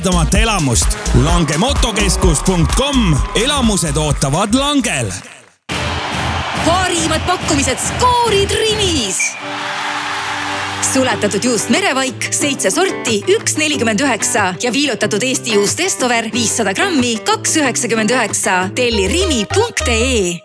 ägedamate elamust. langemotokeskus.com. Elamused ootavad Langel. Parimad pakkumised skoorid Rimis. Sulatatud juust merevaik 7 sorti 1,49 ja viilutatud Eesti juust Estover 500 grammi 2,99. Telli rimi.ee.